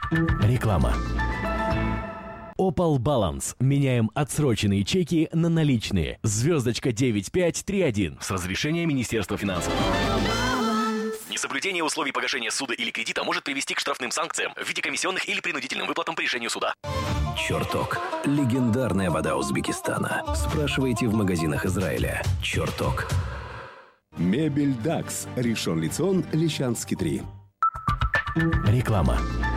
Реклама. Opal Balance. Меняем отсроченные чеки на наличные. Звездочка 9531 с разрешения Министерства финансов. Несоблюдение условий погашения суда или кредита может привести к штрафным санкциям в виде комиссионных или принудительным выплатам по решению суда. Чертог. Легендарная вода Узбекистана. Спрашивайте в магазинах Израиля. Чертог. Мебель Дакс. Ришон Лицион, Лещанский 3. Реклама.